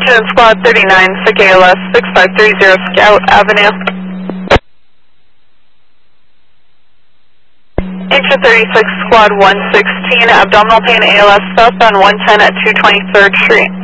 Engine Squad 39, SIC ALS 6530 Scout Avenue. Engine 36, Squad 116, abdominal pain ALS southbound 110 at 223rd Street.